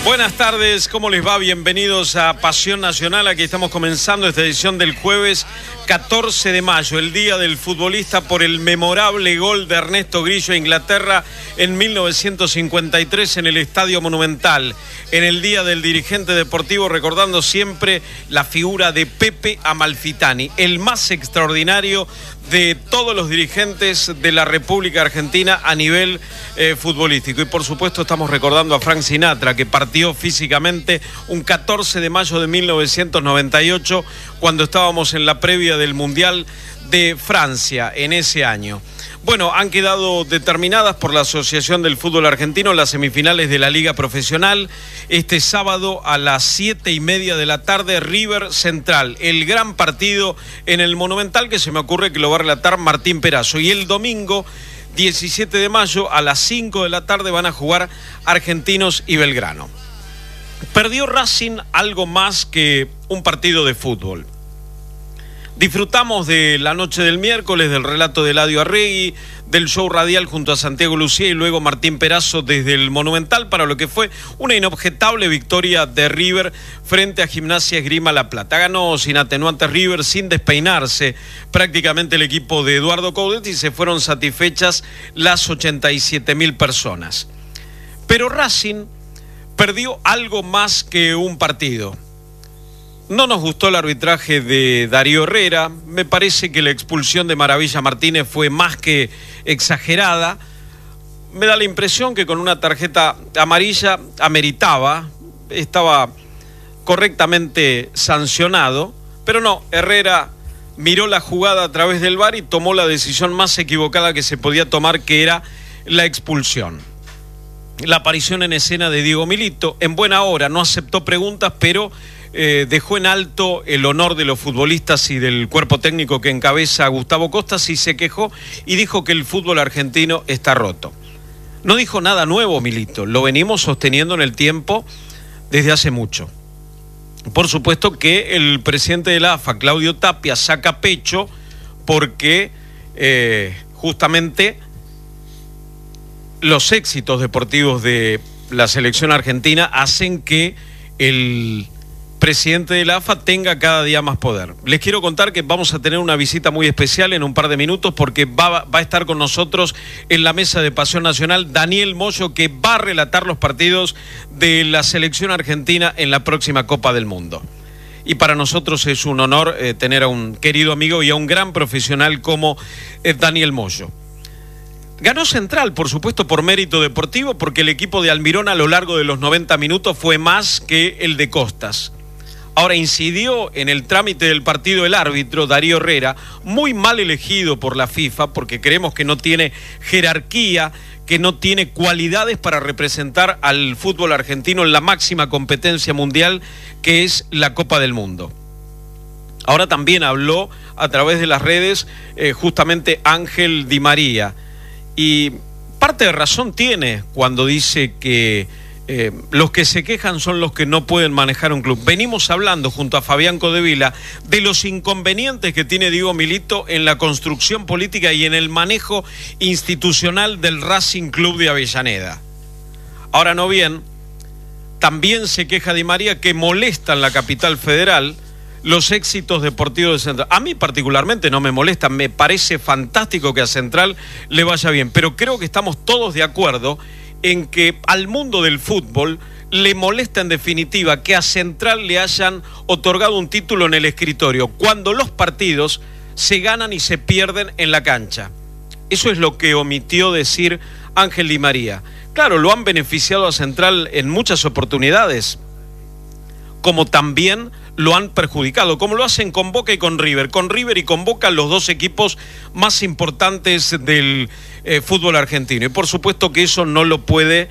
Buenas tardes, ¿cómo les va? Bienvenidos a Pasión Nacional. Aquí estamos comenzando esta edición del jueves 14 de mayo, el día del futbolista por el memorable gol de Ernesto Grillo a Inglaterra en 1953 en el Estadio Monumental. En el día del dirigente deportivo, recordando siempre la figura de Pepe Amalfitani, el más extraordinario de todos los dirigentes de la República Argentina a nivel futbolístico. Y por supuesto estamos recordando a Frank Sinatra, que partió físicamente un 14 de mayo de 1998 cuando estábamos en la previa del Mundial de Francia en ese año. Bueno, han quedado determinadas por la Asociación del Fútbol Argentino las semifinales de la Liga Profesional. Este sábado a las 7:30 de la tarde, River Central, el gran partido en el Monumental, que se me ocurre que lo va a relatar Martín Perazo. Y el domingo 17 de mayo a las 5 de la tarde van a jugar Argentinos y Belgrano. Perdió Racing algo más que un partido de fútbol. Disfrutamos de la noche del miércoles, del relato de Eladio Arregui, del show radial junto a Santiago Lucía y luego Martín Perazo desde el Monumental para lo que fue una inobjetable victoria de River frente a Gimnasia Esgrima La Plata. Ganó sin atenuantes River, sin despeinarse prácticamente el equipo de Eduardo Coudet y se fueron satisfechas las 87.000 personas. Pero Racing perdió algo más que un partido. No nos gustó el arbitraje de Darío Herrera. Me parece que la expulsión de Maravilla Martínez fue más que exagerada. Me da la impresión que con una tarjeta amarilla ameritaba, estaba correctamente sancionado, pero no, Herrera miró la jugada a través del VAR y tomó la decisión más equivocada que se podía tomar, que era la expulsión. La aparición en escena de Diego Milito, en buena hora, no aceptó preguntas, pero dejó en alto el honor de los futbolistas y del cuerpo técnico que encabeza Gustavo Costas y se quejó y dijo que el fútbol argentino está roto. No dijo nada nuevo Milito, lo venimos sosteniendo en el tiempo desde hace mucho. Por supuesto que el presidente de la AFA, Claudio Tapia, saca pecho porque justamente los éxitos deportivos de la selección argentina hacen que el presidente de la AFA tenga cada día más poder. Les quiero contar que vamos a tener una visita muy especial en un par de minutos porque va a estar con nosotros en la mesa de Pasión Nacional Daniel Moyo, que va a relatar los partidos de la selección argentina en la próxima Copa del Mundo. Y para nosotros es un honor tener a un querido amigo y a un gran profesional como Daniel Moyo. Ganó Central, por supuesto, por mérito deportivo, porque el equipo de Almirón a lo largo de los 90 minutos fue más que el de Costas. Ahora, incidió en el trámite del partido el árbitro Darío Herrera, muy mal elegido por la FIFA, porque creemos que no tiene jerarquía, que no tiene cualidades para representar al fútbol argentino en la máxima competencia mundial, que es la Copa del Mundo. Ahora también habló a través de las redes justamente Ángel Di María, y parte de razón tiene cuando dice que los que se quejan son los que no pueden manejar un club. Venimos hablando junto a Fabián Codevila de los inconvenientes que tiene Diego Milito en la construcción política y en el manejo institucional del Racing Club de Avellaneda. Ahora no bien, también se queja Di María que molesta en la capital federal los éxitos deportivos de Central. A mí particularmente no me molesta, me parece fantástico que a Central le vaya bien, pero creo que estamos todos de acuerdo en que al mundo del fútbol le molesta en definitiva que a Central le hayan otorgado un título en el escritorio, cuando los partidos se ganan y se pierden en la cancha. Eso es lo que omitió decir Ángel Di María. Claro, lo han beneficiado a Central en muchas oportunidades, como también lo han perjudicado, como lo hacen con Boca y con River y con Boca, los dos equipos más importantes del fútbol argentino. Y por supuesto que eso no lo puede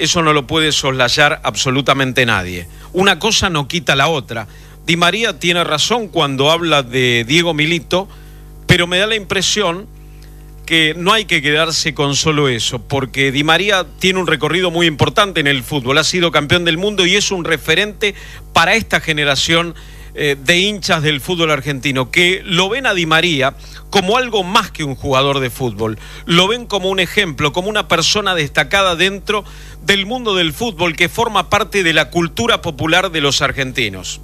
soslayar absolutamente nadie. Una cosa no quita la otra. Di María tiene razón cuando habla de Diego Milito, pero me da la impresión que no hay que quedarse con solo eso, porque Di María tiene un recorrido muy importante en el fútbol, ha sido campeón del mundo y es un referente para esta generación de hinchas del fútbol argentino, que lo ven a Di María como algo más que un jugador de fútbol, lo ven como un ejemplo, como una persona destacada dentro del mundo del fútbol que forma parte de la cultura popular de los argentinos.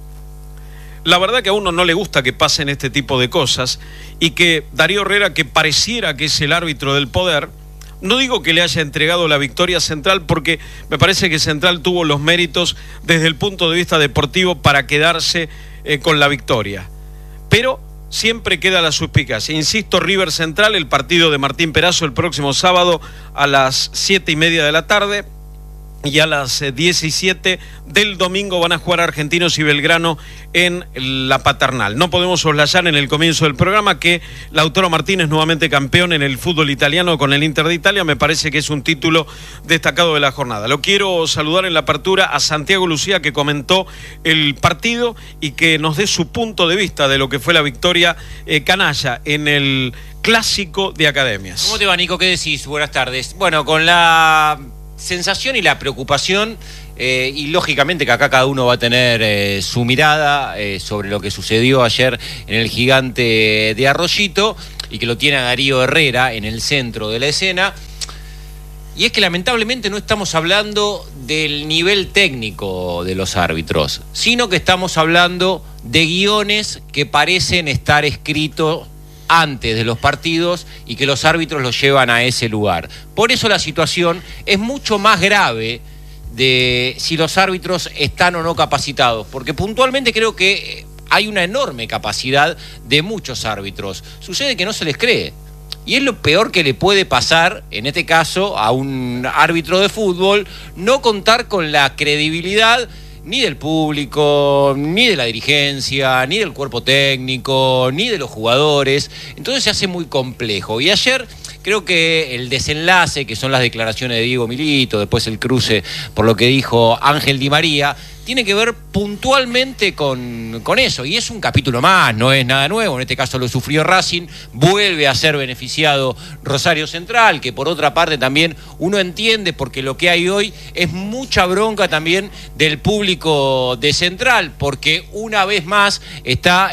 La verdad que a uno no le gusta que pasen este tipo de cosas y que Darío Herrera, que pareciera que es el árbitro del poder, no digo que le haya entregado la victoria a Central, porque me parece que Central tuvo los méritos desde el punto de vista deportivo para quedarse con la victoria. Pero siempre queda la suspicacia. Insisto, River Central, el partido de Martín Perazo el próximo sábado a las 7:30 de la tarde. Y a las 17 del domingo van a jugar Argentinos y Belgrano en la Paternal. No podemos soslayar en el comienzo del programa que Lautaro Martínez, nuevamente campeón en el fútbol italiano con el Inter de Italia, me parece que es un título destacado de la jornada. Lo quiero saludar en la apertura a Santiago Lucía, que comentó el partido y que nos dé su punto de vista de lo que fue la victoria canalla en el Clásico de Academias. ¿Cómo te va, Nico? ¿Qué decís? Buenas tardes. Bueno, con la sensación y la preocupación, y lógicamente que acá cada uno va a tener su mirada sobre lo que sucedió ayer en el Gigante de Arroyito, y que lo tiene a Darío Herrera en el centro de la escena. Y es que lamentablemente no estamos hablando del nivel técnico de los árbitros, sino que estamos hablando de guiones que parecen estar escritos antes de los partidos y que los árbitros los llevan a ese lugar. Por eso la situación es mucho más grave de si los árbitros están o no capacitados, porque puntualmente creo que hay una enorme capacidad de muchos árbitros. Sucede que no se les cree. Y es lo peor que le puede pasar, en este caso, a un árbitro de fútbol, no contar con la credibilidad ni del público, ni de la dirigencia, ni del cuerpo técnico, ni de los jugadores. Entonces se hace muy complejo. Y ayer creo que el desenlace, que son las declaraciones de Diego Milito, después el cruce por lo que dijo Ángel Di María, tiene que ver puntualmente con eso. Y es un capítulo más, no es nada nuevo. En este caso lo sufrió Racing, vuelve a ser beneficiado Rosario Central, que por otra parte también uno entiende, porque lo que hay hoy es mucha bronca también del público de Central, porque una vez más está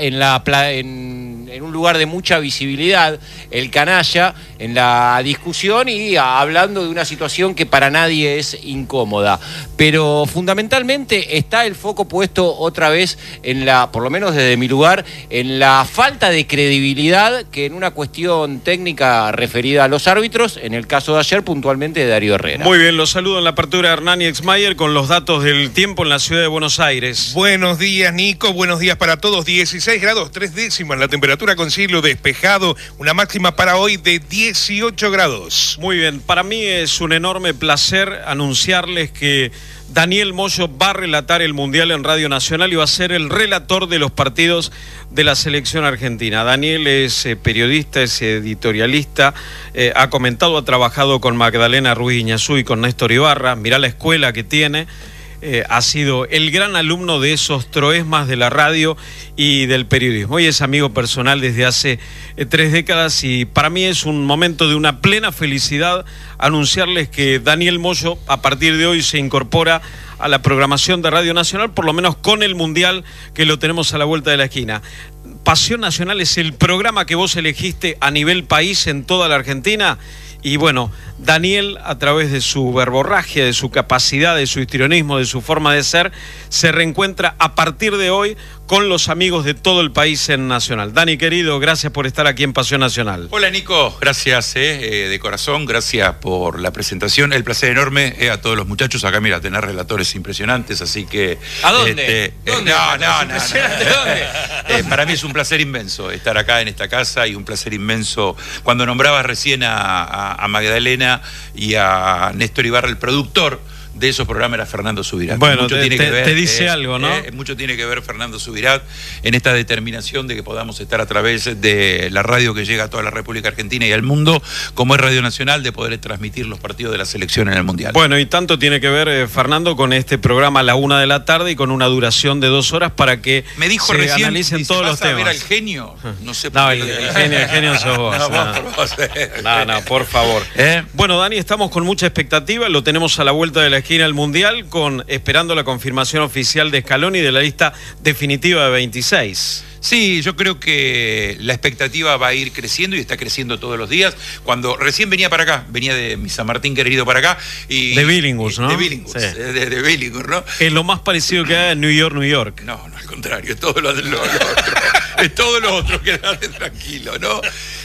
en un lugar de mucha visibilidad el canalla en la discusión y hablando de una situación que para nadie es incómoda. Pero fundamentalmente está el foco puesto otra vez en por lo menos desde mi lugar, en la falta de credibilidad que en una cuestión técnica referida a los árbitros, en el caso de ayer puntualmente de Darío Herrera. Muy bien, los saludo en la apertura de Hernán y Exmayer con los datos del tiempo en la ciudad de Buenos Aires. Buenos días, Nico, buenos días para todos. 16 grados 3 décimas, la temperatura con cielo despejado, una máxima para hoy de 18 grados. Muy bien, para mí es un enorme placer anunciarles que Daniel Moyo va a relatar el Mundial en Radio Nacional y va a ser el relator de los partidos de la selección argentina. Daniel es periodista, es editorialista, ha comentado, ha trabajado con Magdalena Ruiz Iñazú y con Néstor Ibarra. Mirá la escuela que tiene. Ha sido el gran alumno de esos troesmas de la radio y del periodismo. Hoy es amigo personal desde hace 3 décadas y para mí es un momento de una plena felicidad anunciarles que Daniel Moyo a partir de hoy se incorpora a la programación de Radio Nacional, por lo menos con el Mundial que lo tenemos a la vuelta de la esquina. Pasión Nacional es el programa que vos elegiste a nivel país en toda la Argentina. Y bueno, Daniel, a través de su verborragia, de su capacidad, de su histrionismo, de su forma de ser, se reencuentra a partir de hoy con los amigos de todo el país en Nacional. Dani, querido, gracias por estar aquí en Pasión Nacional. Hola, Nico, gracias de corazón, gracias por la presentación. El placer enorme a todos los muchachos. Acá, mira, tener relatores impresionantes, así que... ¿A dónde? ¿Dónde? ¿Dónde? Para mí es un placer inmenso estar acá en esta casa y un placer inmenso cuando nombrabas recién a Magdalena y a Néstor Ibarra, el productor de esos programas, era Fernando Subirat. Bueno, te dice algo, ¿no? Mucho tiene que ver Fernando Subirat en esta determinación de que podamos estar a través de la radio que llega a toda la República Argentina y al mundo, como es Radio Nacional, de poder transmitir los partidos de la selección en el Mundial. Bueno, y tanto tiene que ver, Fernando, con este programa a la 1 de la tarde y con una duración de 2 horas para que me dijo se recién, analicen todos los temas. ¿Vas a ver al genio? No sé por qué. El genio sos vos. No, por favor. Bueno, Dani, estamos con mucha expectativa, lo tenemos a la vuelta de la esquina del Mundial, esperando la confirmación oficial de Scaloni de la lista definitiva de 26. Sí, yo creo que la expectativa va a ir creciendo y está creciendo todos los días. Cuando recién venía para acá, venía de mi San Martín querido para acá. Y, de Billinghurst, ¿no? De Billinghurst, sí. de Billinghurst, ¿no? Es lo más parecido que hay en New York, New York. No, al contrario, es todo lo otro. Es todo lo otro, quédate tranquilo, ¿no?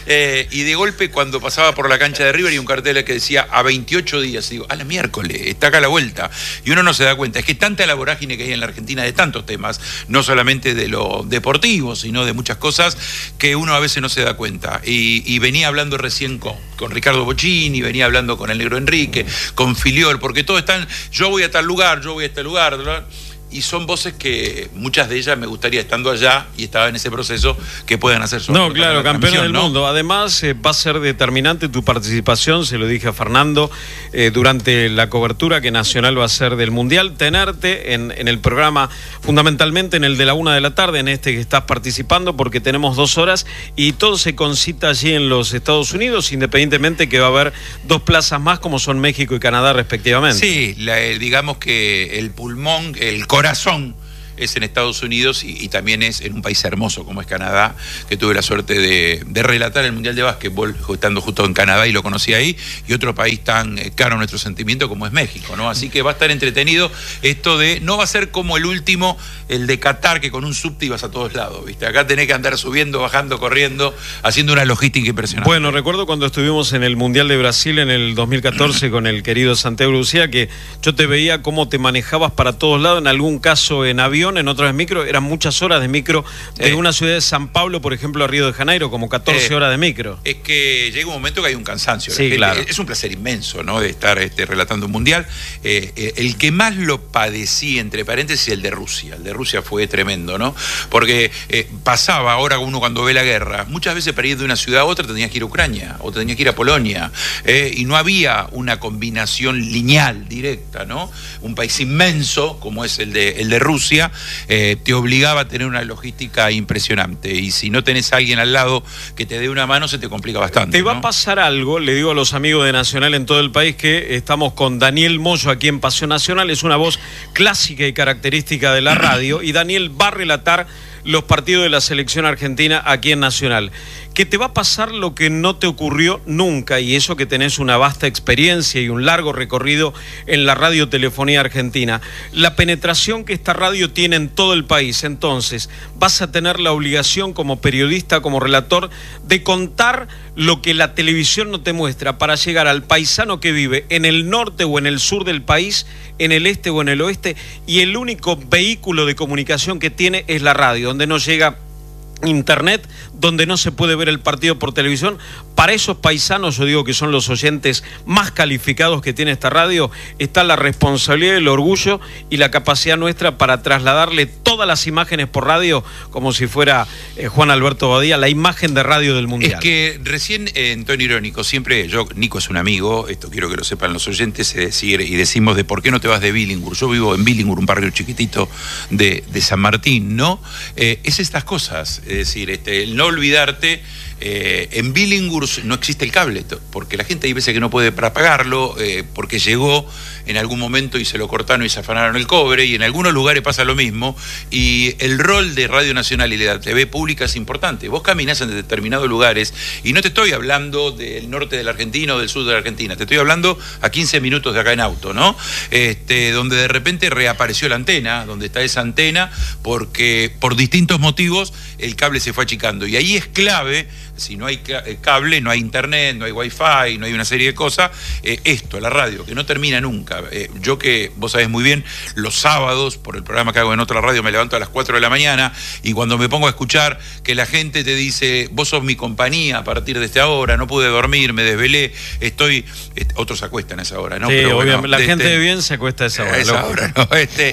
Y de golpe, cuando pasaba por la cancha de River, y un cartel que decía a 28 días, digo, a la miércoles, está acá a la vuelta. Y uno no se da cuenta. Es que tanta la vorágine que hay en la Argentina de tantos temas, no solamente de lo deportivo, sino de muchas cosas, que uno a veces no se da cuenta. Y venía hablando recién con Ricardo Bocchini, venía hablando con el Negro Enrique, con Filiol, porque todos están, yo voy a tal lugar, yo voy a este lugar, y son voces que muchas de ellas me gustaría, estando allá y estaba en ese proceso, que puedan hacer su No, claro, campeones del mundo. Además, va a ser determinante tu participación, se lo dije a Fernando, durante la cobertura que Nacional va a hacer del Mundial, tenerte en el programa, fundamentalmente en el de la 1 de la tarde, en este que estás participando, porque tenemos 2 horas y todo se concita allí en los Estados Unidos, independientemente que va a haber 2 plazas más, como son México y Canadá, respectivamente. Sí, digamos que el pulmón, el corazón es en Estados Unidos y también es en un país hermoso como es Canadá, que tuve la suerte de relatar el Mundial de Básquetbol estando justo en Canadá y lo conocí ahí, y otro país tan caro a nuestro sentimiento como es México, ¿no? Así que va a estar entretenido esto de, no va a ser como el último, el de Qatar, que con un subte ibas a todos lados, ¿viste? Acá tenés que andar subiendo, bajando, corriendo, haciendo una logística impresionante. Bueno, recuerdo cuando estuvimos en el Mundial de Brasil en el 2014 con el querido Santiago Lucía, que yo te veía cómo te manejabas para todos lados, en algún caso en avión, en otros en micro, eran muchas horas de micro de una ciudad de San Pablo, por ejemplo, a Río de Janeiro, como 14 horas de micro. Es que llega un momento que hay un cansancio. Sí, claro. Es un placer inmenso, ¿no?, de estar relatando un Mundial. El que más lo padecí, entre paréntesis, el de Rusia. El de Rusia fue tremendo, ¿no? Porque pasaba, ahora uno cuando ve la guerra, muchas veces para ir de una ciudad a otra tenías que ir a Ucrania, o tenías que ir a Polonia, y no había una combinación lineal, directa, ¿no? Un país inmenso, como es el de Rusia, te obligaba a tener una logística impresionante, y si no tenés a alguien al lado que te dé una mano, se te complica bastante. Te va a pasar algo, le digo a los amigos de Nacional en todo el país, que estamos con Daniel Moyo aquí en Pasión Nacional, es una voz clásica y característica de la radio, y Daniel va a relatar los partidos de la selección argentina aquí en Nacional. Que te va a pasar lo que no te ocurrió nunca, y eso que tenés una vasta experiencia y un largo recorrido en la radiotelefonía argentina. La penetración que esta radio tiene en todo el país. Entonces, vas a tener la obligación como periodista, como relator, de contar lo que la televisión no te muestra para llegar al paisano que vive en el norte o en el sur del país, en el este o en el oeste, y el único vehículo de comunicación que tiene es la radio, donde no llega internet, donde no se puede ver el partido por televisión. Para esos paisanos, yo digo que son los oyentes más calificados que tiene esta radio, está la responsabilidad, el orgullo y la capacidad nuestra para trasladarle todas las imágenes por radio, como si fuera Juan Alberto Badía, la imagen de radio del Mundial. Es que recién en tono irónico, siempre Nico es un amigo, esto quiero que lo sepan los oyentes, y decimos de por qué no te vas de Billinghurst. Yo vivo en Billinghurst, un barrio chiquitito de San Martín, ¿no? Es estas cosas. Es decir, el no olvidarte, en Billinghurst no existe el cable, porque la gente hay veces que no puede para pagarlo, porque llegó en algún momento y se lo cortaron y se afanaron el cobre, y en algunos lugares pasa lo mismo, y el rol de Radio Nacional y de la TV pública es importante. Vos caminás en determinados lugares, y no te estoy hablando del norte de la Argentina o del sur de la Argentina, te estoy hablando a 15 minutos de acá en auto, ¿no? Donde de repente reapareció la antena, donde está esa antena, porque por distintos motivos el cable se fue achicando, y ahí es clave. Si no hay cable, no hay internet, no hay wifi, no hay una serie de cosas, la radio, que no termina nunca. Yo, que vos sabés muy bien, los sábados, por el programa que hago en otra radio, me levanto a las 4 de la mañana, y cuando me pongo a escuchar que la gente te dice, vos sos mi compañía a partir de esta hora, no pude dormir, me desvelé, otros se acuestan a esa hora, ¿no? Sí, pero bueno, la gente de bien se acuesta a esa hora. A esa hora, ¿no?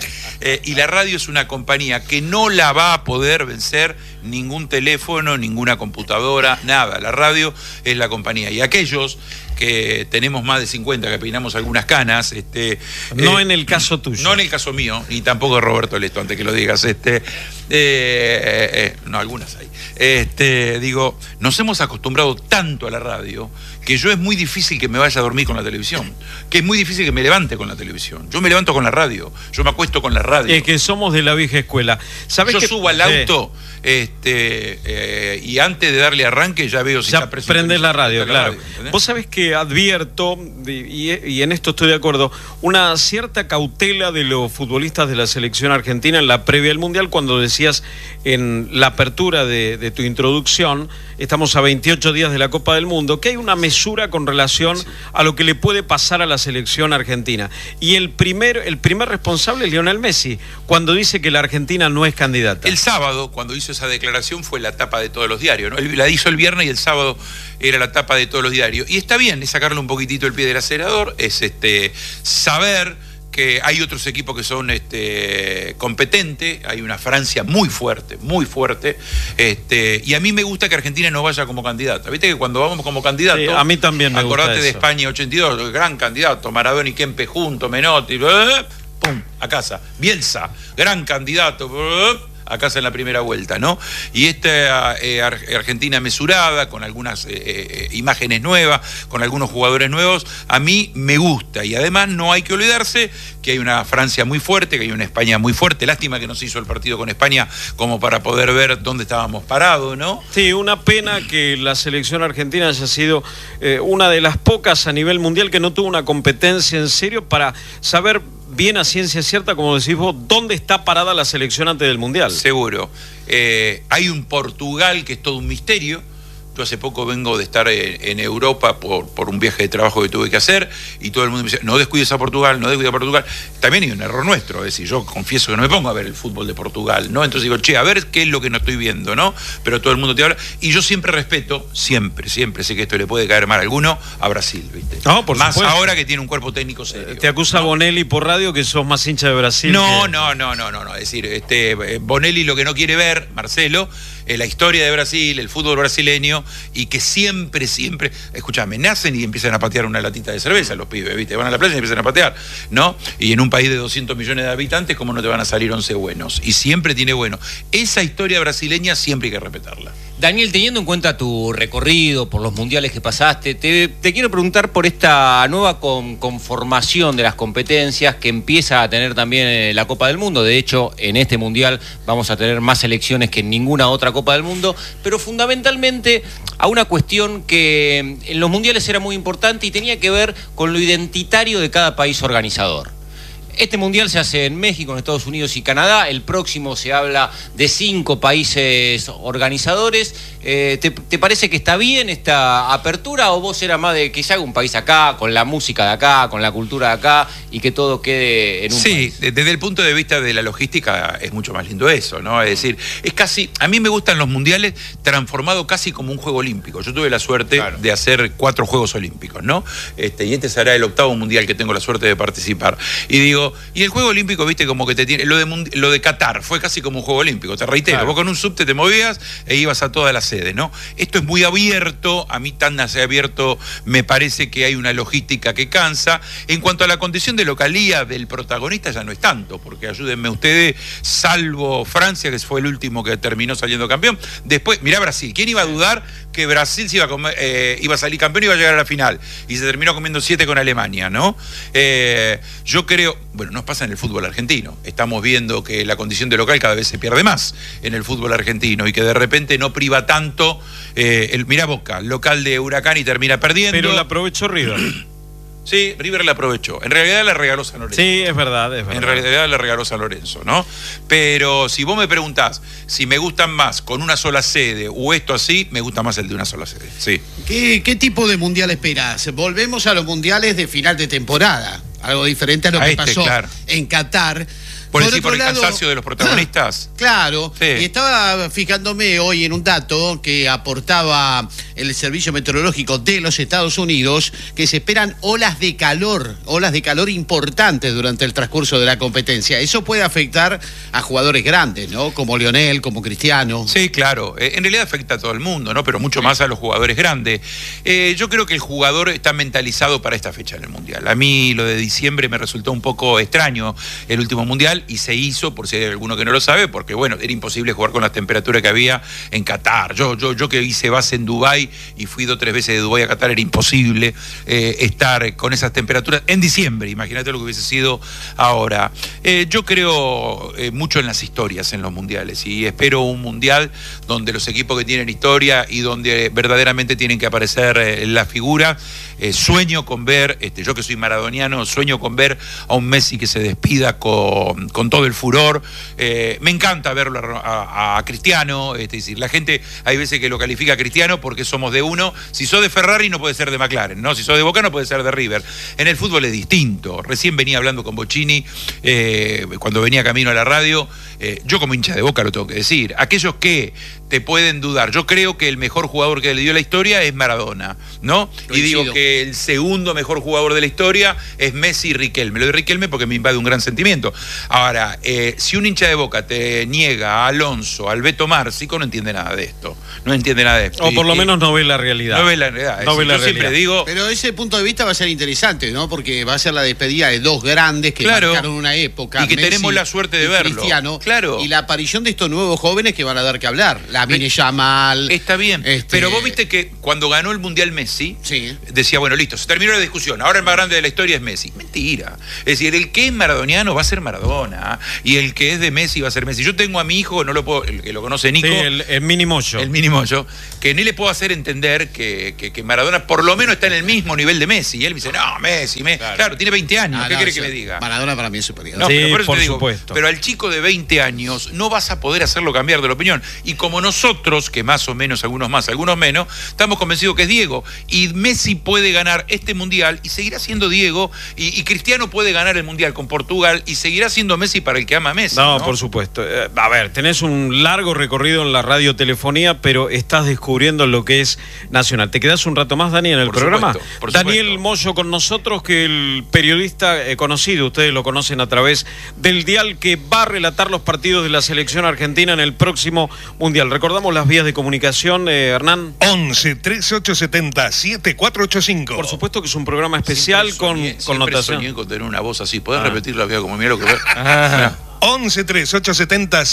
Y la radio es una compañía que no la va a poder vencer ningún teléfono, ninguna computadora, nada. La radio es la compañía. Y aquellos que tenemos más de 50, que peinamos algunas canas, no en el caso tuyo. No en el caso mío, y tampoco de Roberto Lesto, antes que lo digas, No, algunas hay. Digo, nos hemos acostumbrado tanto a la radio que yo es muy difícil que me vaya a dormir con la televisión, que es muy difícil que me levante con la televisión. Yo me levanto con la radio, yo me acuesto con la radio. Es que somos de la vieja escuela. ¿Sabés? Yo subo al auto y antes de darle arranque ya veo si ya está preso. Prendes la radio, claro. Vos sabés que advierto, y en esto estoy de acuerdo, una cierta cautela de los futbolistas de la selección argentina en la previa del Mundial, cuando decías en la apertura de tu introducción, estamos a 28 días de la Copa del Mundo, que hay una mesura con relación a lo que le puede pasar a la selección argentina. Y el primer responsable es Lionel Messi, cuando dice que la Argentina no es candidata. El sábado, cuando hizo esa declaración, fue la tapa de todos los diarios, ¿no? La hizo el viernes y el sábado era la tapa de todos los diarios. Y está bien, es sacarle un poquitito el pie del acelerador, es saber que hay otros equipos que son competentes, hay una Francia muy fuerte, y a mí me gusta que Argentina no vaya como candidata. Viste que cuando vamos como candidato, sí, a mí también me gusta acordate de eso. España 82, gran candidato, Maradona y Kempe juntos, Menotti, pum, a casa. Bielsa, gran candidato, a casa en la primera vuelta, ¿no? Y esta Argentina mesurada, con algunas imágenes nuevas, con algunos jugadores nuevos, a mí me gusta. Y además no hay que olvidarse que hay una Francia muy fuerte, que hay una España muy fuerte. Lástima que no se hizo el partido con España como para poder ver dónde estábamos parados, ¿no? Sí, una pena que la selección argentina haya sido una de las pocas a nivel mundial que no tuvo una competencia en serio para saber bien a ciencia cierta, como decís vos, dónde está parada la selección antes del Mundial. Seguro. Hay un Portugal que es todo un misterio. Yo hace poco vengo de estar en Europa por un viaje de trabajo que tuve que hacer y todo el mundo me dice, no descuides a Portugal, no descuides a Portugal. También hay un error nuestro, es decir, yo confieso que no me pongo a ver el fútbol de Portugal, ¿no? Entonces digo, che, a ver qué es lo que no estoy viendo, ¿no? Pero todo el mundo te habla. Y yo siempre respeto, siempre, sé que esto le puede caer mal a alguno, a Brasil, ¿viste? No, por más supuesto. Ahora que tiene un cuerpo técnico serio. Te acusa ¿no? Bonelli por radio que sos más hincha de Brasil. No. Es decir, Bonelli lo que no quiere ver, Marcelo, la historia de Brasil, el fútbol brasileño, y que siempre, escúchame, nacen y empiezan a patear una latita de cerveza los pibes, ¿viste? Van a la playa y empiezan a patear, ¿no? Y en un país de 200 millones de habitantes, ¿cómo no te van a salir 11 buenos? Y siempre tiene bueno. Esa historia brasileña siempre hay que respetarla. Daniel, teniendo en cuenta tu recorrido por los mundiales que pasaste, te quiero preguntar por esta nueva conformación de las competencias que empieza a tener también la Copa del Mundo. De hecho, en este mundial vamos a tener más selecciones que en ninguna otra Copa del Mundo, pero fundamentalmente a una cuestión que en los mundiales era muy importante y tenía que ver con lo identitario de cada país organizador. Este mundial se hace en México, en Estados Unidos y Canadá. El próximo se habla de 5 países organizadores. ¿Te parece que está bien esta apertura o vos era más de que se haga un país acá, con la música de acá, con la cultura de acá y que todo quede en un país? Sí, desde el punto de vista de la logística es mucho más lindo eso, ¿no? Es decir, es casi, a mí me gustan los mundiales transformados casi como un juego olímpico. Yo tuve la suerte de hacer 4 Juegos Olímpicos, ¿no? Y este será el 8º mundial que tengo la suerte de participar. Y digo, y el Juego Olímpico, viste, como que te tiene. Lo de Qatar fue casi como un Juego Olímpico, te reitero. Claro. Vos con un subte te movías e ibas a todas las sedes, ¿no? Esto es muy abierto, a mí tan así abierto me parece que hay una logística que cansa. En cuanto a la condición de localía del protagonista, ya no es tanto, porque ayúdenme ustedes, salvo Francia, que fue el último que terminó saliendo campeón. Después, mirá Brasil, ¿quién iba a dudar que Brasil se iba a salir campeón y iba a llegar a la final? Y se terminó comiendo 7 con Alemania, ¿no? Yo creo. Bueno, nos pasa en el fútbol argentino. Estamos viendo que la condición de local cada vez se pierde más en el fútbol argentino y que de repente no priva tanto. Mirá Boca, local de Huracán y termina perdiendo. Pero la aprovechó River. Sí, River la aprovechó. En realidad la regaló San Lorenzo. Sí, es verdad. En realidad la regaló San Lorenzo, ¿no? Pero si vos me preguntás si me gustan más con una sola sede o esto así, me gusta más el de una sola sede. Sí. ¿Qué tipo de mundial esperás? Volvemos a los mundiales de final de temporada. Algo diferente a lo que pasó en Qatar. Por el cansancio de los protagonistas. Claro, sí. Y estaba fijándome hoy en un dato que aportaba el Servicio Meteorológico de los Estados Unidos, que se esperan olas de calor importantes durante el transcurso de la competencia. Eso puede afectar a jugadores grandes, ¿no? Como Lionel, como Cristiano. Sí, claro. En realidad afecta a todo el mundo, ¿no? Pero mucho más a los jugadores grandes. Yo creo que el jugador está mentalizado para esta fecha en el Mundial. A mí lo de diciembre me resultó un poco extraño el último Mundial. mundial y se hizo, por si hay alguno que no lo sabe, porque bueno, era imposible jugar con las temperaturas que había en Qatar. Yo que hice base en Dubái y fui 2 o 3 veces de Dubái a Qatar, era imposible estar con esas temperaturas en diciembre. Imagínate lo que hubiese sido ahora. Yo creo mucho en las historias en los mundiales y espero un mundial donde los equipos que tienen historia y donde verdaderamente tienen que aparecer la figura. Sueño con ver, yo que soy maradoniano, sueño con ver a un Messi que se despida con todo el furor. Me encanta verlo a Cristiano, es decir, la gente hay veces que lo califica a Cristiano porque somos de uno. Si sos de Ferrari no puede ser de McLaren, ¿no? Si sos de Boca no puede ser de River. En el fútbol es distinto. Recién venía hablando con Bocchini cuando venía camino a la radio. Yo como hincha de Boca lo tengo que decir. Aquellos que te pueden dudar, yo creo que el mejor jugador que le dio la historia es Maradona, ¿no? Y digo que el segundo mejor jugador de la historia es Messi y Riquelme. Lo de Riquelme porque me invade un gran sentimiento. Ahora, si un hincha de Boca te niega a Alonso, al Beto Márcico, no entiende nada de esto. No entiende nada de esto. O por lo menos no ve la realidad. No ve la realidad. No ve la realidad. Siempre digo... Pero ese punto de vista va a ser interesante, ¿no? Porque va a ser la despedida de 2 grandes que marcaron una época. Y que Messi tenemos la suerte de verlo. Cristiano. Claro. Y la aparición de estos nuevos jóvenes que van a dar que hablar. Lamine Yamal. Está bien. Pero vos viste que cuando ganó el Mundial Messi, decía, bueno, listo, se terminó la discusión. Ahora el más grande de la historia es Messi. Mentira. Es decir, el que es maradoniano va a ser Maradona. Y el que es de Messi va a ser Messi. Yo tengo a mi hijo, no lo puedo, el que lo conoce Nico. Sí, el mini Moyo. El mini Moyo, que ni le puedo hacer entender que Maradona por lo menos está en el mismo nivel de Messi. Y él me dice, no, Messi. Claro, tiene 20 años. ¿Qué quiere que me diga? Maradona para mí es superior. No, sí, pero por supuesto. Pero al chico de 20 años no vas a poder hacerlo cambiar de la opinión. Y como nosotros, que más o menos, algunos más, algunos menos, estamos convencidos que es Diego. Y Messi puede ganar este Mundial y seguirá siendo Diego. Y Cristiano puede ganar el Mundial con Portugal y seguirá siendo Messi para el que ama a Messi. No, por supuesto. A ver, tenés un largo recorrido en la radiotelefonía, pero estás descubriendo lo que es nacional. ¿Te quedás un rato más, Dani, en el programa? Por Daniel supuesto. Moyo con nosotros, que el periodista conocido, ustedes lo conocen a través del dial, que va a relatar los partidos de la selección argentina en el próximo Mundial. Recordamos las vías de comunicación, Hernán. 11 3870 7485. Por supuesto que es un programa especial con notación. Soñé con tener una voz así. ¿Podés repetir la vida como mira lo que 11 3870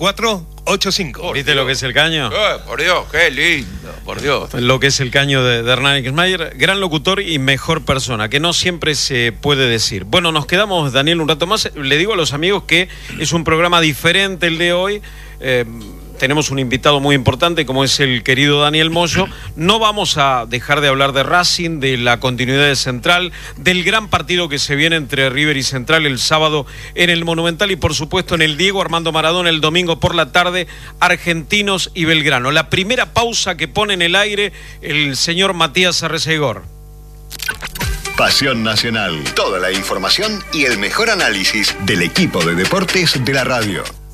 7485. ¿Viste lo que es el caño? Por Dios, qué lindo, por Dios. Lo que es el caño de Hernán Ixmayer, gran locutor y mejor persona, que no siempre se puede decir. Bueno, nos quedamos, Daniel, un rato más. Le digo a los amigos que es un programa diferente el de hoy. Tenemos un invitado muy importante como es el querido Daniel Moyo. No vamos a dejar de hablar de Racing, de la continuidad de Central, del gran partido que se viene entre River y Central el sábado en el Monumental y por supuesto en el Diego Armando Maradona el domingo por la tarde, Argentinos y Belgrano. La primera pausa que pone en el aire el señor Matías Arrecegor. Pasión Nacional. Toda la información y el mejor análisis del equipo de deportes de la radio.